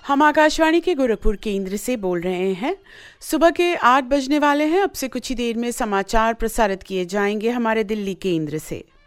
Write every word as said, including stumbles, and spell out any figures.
हम आकाशवाणी के गोरखपुर केंद्र से बोल रहे हैं। सुबह के आठ बजने वाले हैं। अब से कुछ ही देर में समाचार प्रसारित किए जाएंगे हमारे दिल्ली केंद्र से।